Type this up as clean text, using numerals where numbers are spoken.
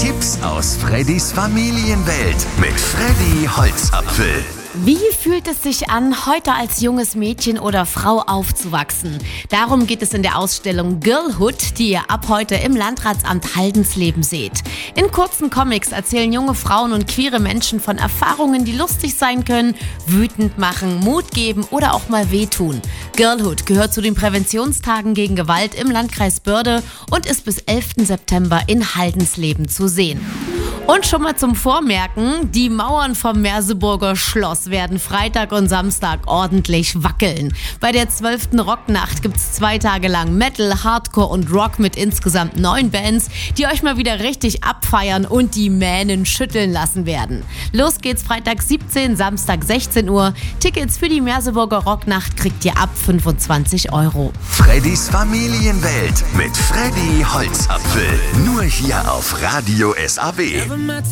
Tipps aus Freddys Familienwelt mit Freddy Holzapfel. Wie fühlt es sich an, heute als junges Mädchen oder Frau aufzuwachsen? Darum geht es in der Ausstellung Girlhood, die ihr ab heute im Landratsamt Haldensleben seht. In kurzen Comics erzählen junge Frauen und queere Menschen von Erfahrungen, die lustig sein können, wütend machen, Mut geben oder auch mal wehtun. Girlhood gehört zu den Präventionstagen gegen Gewalt im Landkreis Börde und ist bis 11. September in Haldensleben zu sehen. Und schon mal zum Vormerken, die Mauern vom Merseburger Schloss werden Freitag und Samstag ordentlich wackeln. Bei der 12. Rocknacht gibt's 2 Tage lang Metal, Hardcore und Rock mit insgesamt 9 Bands, die euch mal wieder richtig abfeiern und die Mähnen schütteln lassen werden. Los geht's Freitag 17, Samstag 16 Uhr. Tickets für die Merseburger Rocknacht kriegt ihr ab 25 €. Freddys Familienwelt mit Freddy Holzapfel. Nur hier auf Radio SAW.